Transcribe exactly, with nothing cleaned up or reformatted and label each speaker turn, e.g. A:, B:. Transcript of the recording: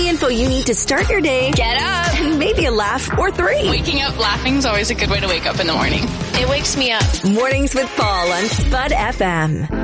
A: info you need to start your day.
B: Get up.
A: And maybe a laugh or three.
C: Waking up laughing is always a good way to wake up in the morning.
B: It wakes me up.
A: Mornings with Paul on Spud F M.